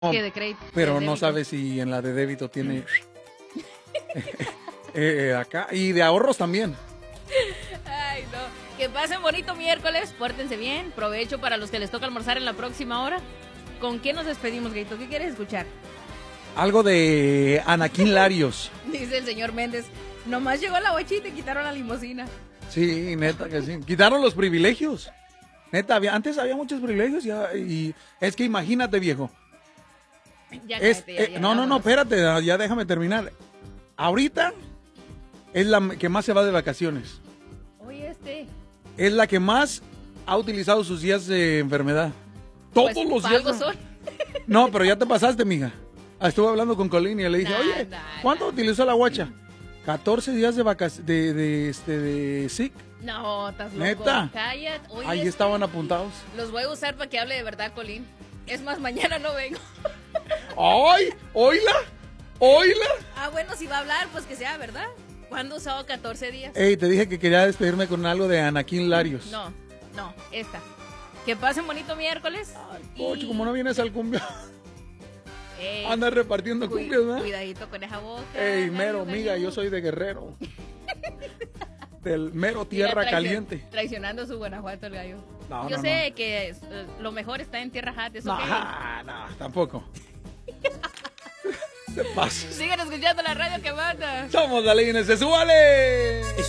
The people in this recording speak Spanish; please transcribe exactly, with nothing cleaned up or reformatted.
Que de crédito. Pero de no sabe si en la de débito tiene eh, acá. Y de ahorros también. Ay, no. Que pasen bonito miércoles, pórtense bien. Provecho para los que les toca almorzar en la próxima hora. ¿Con qué nos despedimos, Gaito? ¿Qué quieres escuchar? Algo de Anaquín Larios. Dice el señor Méndez. Nomás llegó la guachita y te quitaron la limusina. Sí, neta que sí. Quitaron los privilegios. Neta, había, antes había muchos privilegios ya, y es que imagínate, viejo. Ya Es, cállate, ya, eh, ya, no, no, no, vámonos. espérate, ya déjame terminar. Ahorita es la que más se va de vacaciones. Oye, este. Es la que más ha utilizado sus días de enfermedad. Todos Pues, los pa' días. algo son. No, pero ya te pasaste, mija. Ah, estuve hablando con Colín y le dije, Nah, oye, nah, ¿cuánto nah. utilizó la guacha? catorce días de vacaciones, de, de, este, de sick. No, estás loco. Neta. Cállate. Oye, Ahí este, estaban apuntados. los voy a usar para que hable de verdad, Colín. Es más, mañana no vengo. ¡Ay! ¡Oíla! ¡Oíla! Ah, bueno, si va a hablar, pues que sea verdad. ¿Cuándo usaba catorce días? Ey, te dije que quería despedirme con algo de Anaquín Larios. No, no, esta. Que pasen bonito miércoles. Coche, como no vienes al cumbia, Ey, andas repartiendo cu- cumbias, ¿verdad? Cuidadito con esa boca. Ey, gallo, mero, gallo. miga, yo soy de Guerrero. Del mero Mira, tierra traicion- caliente. Traicionando su Guanajuato el gallo. No, yo no, sé que eh, lo mejor está en Tierra Hat, ¿eso No, qué? ja, no, tampoco. Se pasa. Sigan escuchando la radio que manda. Somos la ley, se súbale.